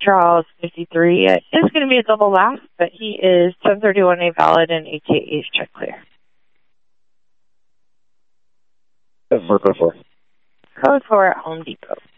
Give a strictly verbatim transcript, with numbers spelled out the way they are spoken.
Charles, fifty-three. It is going to be a double lap, but he is ten thirty-one A valid and A T A is check clear. That's for code four. Code four at Home Depot.